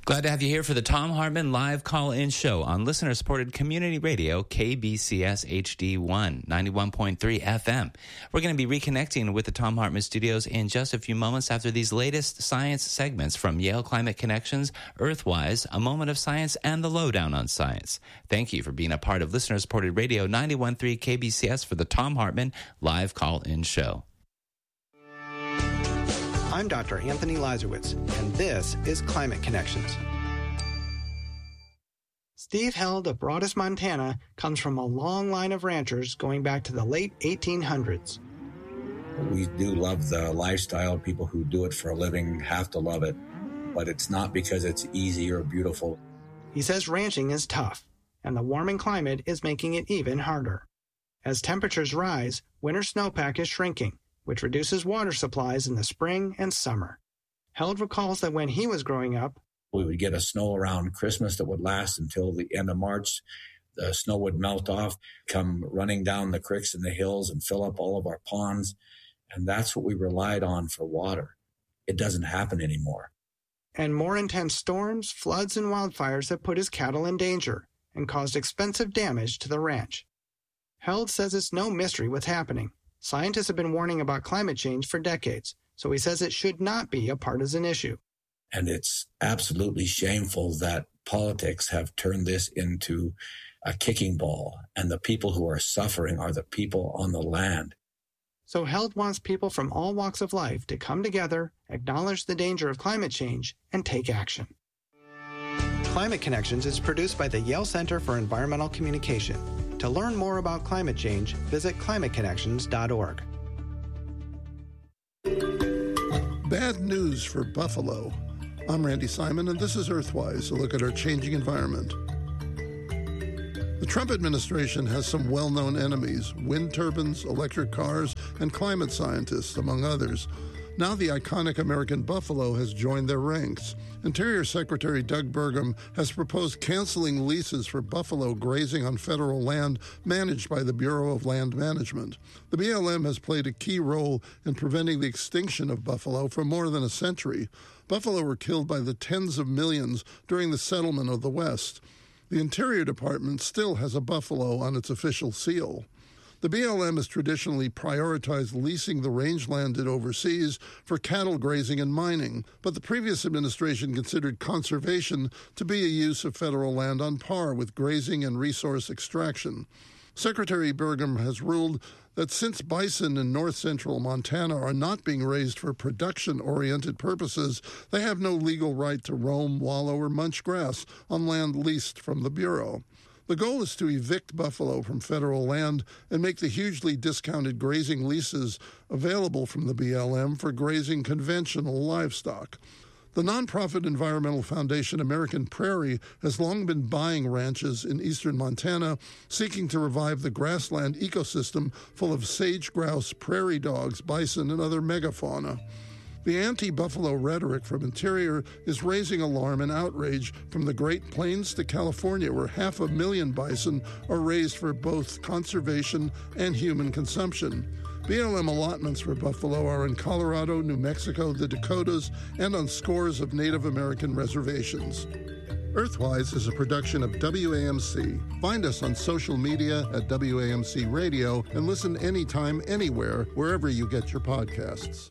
Glad to have you here for the Thom Hartmann live call-in show on listener-supported community radio, KBCS HD1, 91.3 FM. We're going to be reconnecting with the Thom Hartmann studios in just a few moments after these latest science segments from Yale Climate Connections, Earthwise, A Moment of Science, and The Lowdown on Science. Thank you for being a part of listener-supported radio, 91.3 KBCS for the Thom Hartmann live call-in show. I'm Dr. Anthony Lazarowitz, and this is Climate Connections. Steve Held of Broadus, Montana, comes from a long line of ranchers going back to the late 1800s. We do love the lifestyle. People who do it for a living have to love it, but it's not because it's easy or beautiful. He says ranching is tough, and the warming climate is making it even harder. As temperatures rise, winter snowpack is shrinking, which reduces water supplies in the spring and summer. Held recalls that when he was growing up, we would get a snow around Christmas that would last until the end of March. The snow would melt off, come running down the creeks and the hills and fill up all of our ponds. And that's what we relied on for water. It doesn't happen anymore. And more intense storms, floods, and wildfires have put his cattle in danger and caused expensive damage to the ranch. Held says it's no mystery what's happening. Scientists have been warning about climate change for decades, so he says it should not be a partisan issue. And it's absolutely shameful that politics have turned this into a kicking ball, and the people who are suffering are the people on the land. So Held wants people from all walks of life to come together, acknowledge the danger of climate change, and take action. Climate Connections is produced by the Yale Center for Environmental Communication. To learn more about climate change, visit climateconnections.org. Bad news for buffalo. I'm Randy Simon, and this is Earthwise, a look at our changing environment. The Trump administration has some well-known enemies: wind turbines, electric cars, and climate scientists, among others. Now the iconic American buffalo has joined their ranks. Interior Secretary Doug Burgum has proposed canceling leases for buffalo grazing on federal land managed by the Bureau of Land Management. The BLM has played a key role in preventing the extinction of buffalo for more than a century. Buffalo were killed by the tens of millions during the settlement of the West. The Interior Department still has a buffalo on its official seal. The BLM has traditionally prioritized leasing the rangeland it oversees for cattle grazing and mining, but the previous administration considered conservation to be a use of federal land on par with grazing and resource extraction. Secretary Burgum has ruled that since bison in north-central Montana are not being raised for production-oriented purposes, they have no legal right to roam, wallow, or munch grass on land leased from the Bureau. The goal is to evict buffalo from federal land and make the hugely discounted grazing leases available from the BLM for grazing conventional livestock. The nonprofit environmental foundation American Prairie has long been buying ranches in eastern Montana, seeking to revive the grassland ecosystem full of sage grouse, prairie dogs, bison, and other megafauna. The anti-buffalo rhetoric from Interior is raising alarm and outrage from the Great Plains to California, where 500,000 bison are raised for both conservation and human consumption. BLM allotments for buffalo are in Colorado, New Mexico, the Dakotas, and on scores of Native American reservations. Earthwise is a production of WAMC. Find us on social media at WAMC Radio and listen anytime, anywhere, wherever you get your podcasts.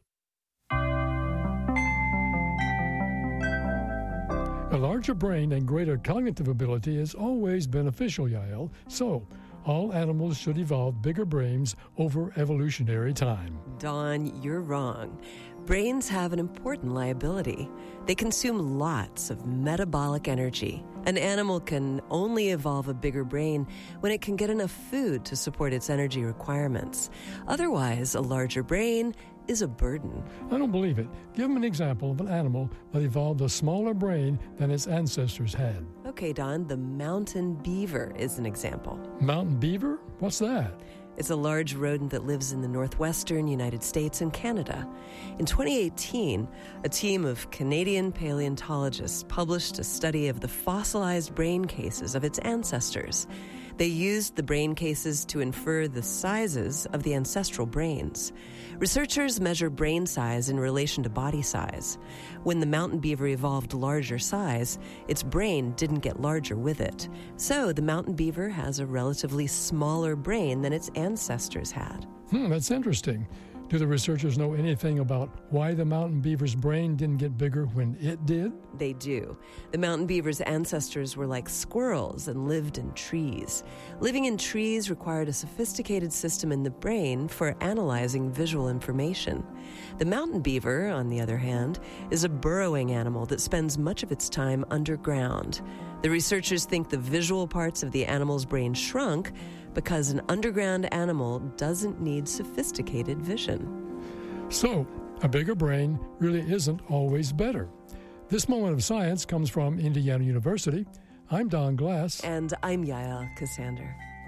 A larger brain and greater cognitive ability is always beneficial, Yael. So, all animals should evolve bigger brains over evolutionary time. Don, you're wrong. Brains have an important liability. They consume lots of metabolic energy. An animal can only evolve a bigger brain when it can get enough food to support its energy requirements. Otherwise, a larger brain is a burden. I don't believe it. Give them an example of an animal that evolved a smaller brain than its ancestors had. Okay, Don, the mountain beaver is an example. Mountain beaver? What's that? It's a large rodent that lives in the northwestern United States and Canada. In 2018, a team of Canadian paleontologists published a study of the fossilized brain cases of its ancestors. They used the brain cases to infer the sizes of the ancestral brains. Researchers measure brain size in relation to body size. When the mountain beaver evolved larger size, its brain didn't get larger with it. So the mountain beaver has a relatively smaller brain than its ancestors had. That's interesting. Do the researchers know anything about why the mountain beaver's brain didn't get bigger when it did? They do. The mountain beaver's ancestors were like squirrels and lived in trees. Living in trees required a sophisticated system in the brain for analyzing visual information. The mountain beaver, on the other hand, is a burrowing animal that spends much of its time underground. The researchers think the visual parts of the animal's brain shrunk because an underground animal doesn't need sophisticated vision. So, a bigger brain really isn't always better. This moment of science comes from Indiana University. I'm Don Glass. And I'm Yael Cassander.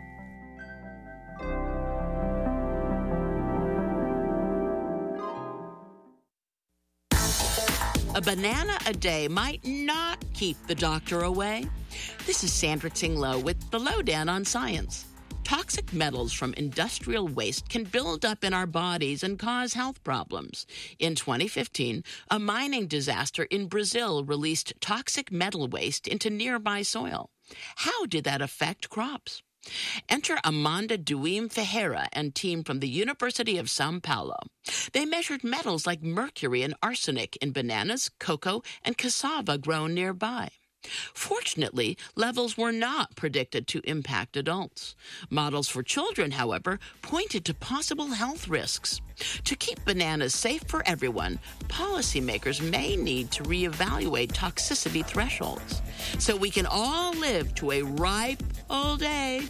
A banana a day might not keep the doctor away. This is Sandra Tinglow with the Lowdown on Science. Toxic metals from industrial waste can build up in our bodies and cause health problems. In 2015, a mining disaster in Brazil released toxic metal waste into nearby soil. How did that affect crops? Enter Amanda Duim Ferreira and team from the University of São Paulo. They measured metals like mercury and arsenic in bananas, cocoa, and cassava grown nearby. Fortunately, levels were not predicted to impact adults. Models for children, however, pointed to possible health risks. To keep bananas safe for everyone, policymakers may need to reevaluate toxicity thresholds so we can all live to a ripe old age.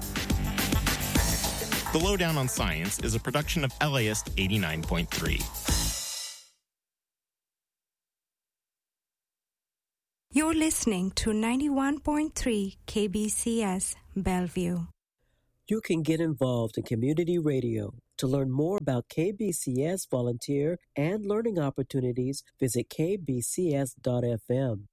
The Lowdown on Science is a production of LAist 89.3. You're listening to 91.3 KBCS Bellevue. You can get involved in community radio. To learn more about KBCS volunteer and learning opportunities, visit kbcs.fm.